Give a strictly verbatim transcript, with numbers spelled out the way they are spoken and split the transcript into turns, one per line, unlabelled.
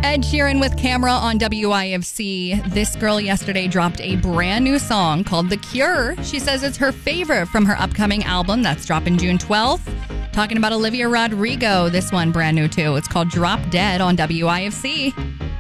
Ed Sheeran with Camera on W I F C. This girl yesterday dropped a brand new song called The Cure. She says it's her favorite from her upcoming album that's dropping June twelfth. Talking about Olivia Rodrigo, this one brand new too. It's called Drop Dead on W I F C.